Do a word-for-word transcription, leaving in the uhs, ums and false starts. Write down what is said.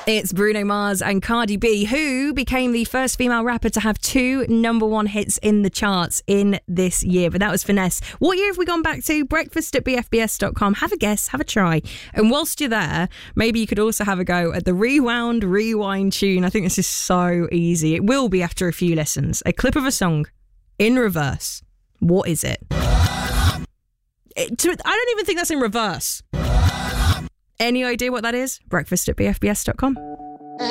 It's Bruno Mars and Cardi B, who became the first female rapper to have two number one hits in the charts in this year. But that was Finesse. What year have we gone back to? Breakfast at b f b s dot com. Have a guess, have a try. And whilst you're there, maybe you could also have a go at the Rewound Rewind tune. I think this is so easy. It will be after a few lessons. A clip of a song in reverse. What is it? it to, I don't even think that's in reverse. Any idea what that is? Breakfast at b f b s dot com.